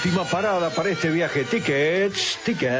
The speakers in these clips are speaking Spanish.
última parada para este viaje. Tickets.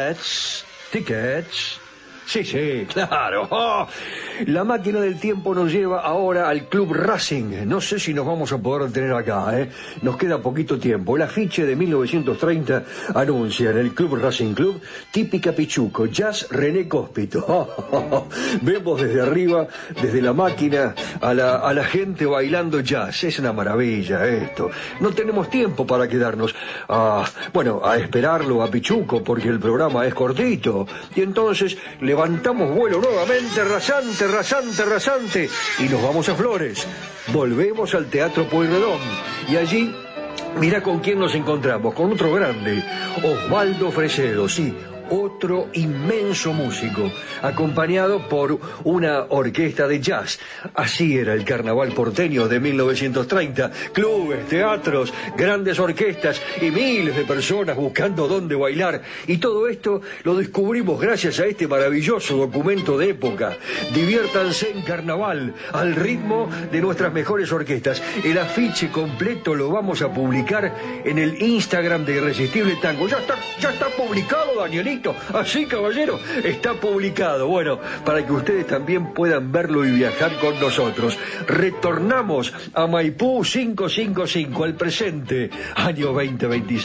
Sí, claro. Oh, la máquina del tiempo nos lleva ahora al Club Racing. No sé si nos vamos a poder detener acá, ¿eh? Nos queda poquito tiempo. El afiche de 1930 anuncia en el Club Racing Club Típica Pichuco, Jazz René Cóspito. Vemos desde arriba, desde la máquina, a la gente bailando jazz. Es una maravilla esto. No tenemos tiempo para quedarnos a esperarlo a Pichuco, porque el programa es cortito. Y entonces levantamos vuelo nuevamente, rasante, y nos vamos a Flores. Volvemos al Teatro Pueyrredón, y allí, mira con quién nos encontramos, con otro grande, Osvaldo Fresedo, sí, otro inmenso músico, acompañado por una orquesta de jazz. Así era el carnaval porteño de 1930, clubes, teatros, grandes orquestas y miles de personas buscando dónde bailar. Y todo esto lo descubrimos gracias a este maravilloso documento de época. Diviértanse en carnaval, al ritmo de nuestras mejores orquestas. El afiche completo lo vamos a publicar en el Instagram de Irresistible Tango. Ya está publicado, Danielito. Así, caballero, está publicado. Bueno, para que ustedes también puedan verlo y viajar con nosotros. Retornamos a Maipú 555, al presente, año 2026.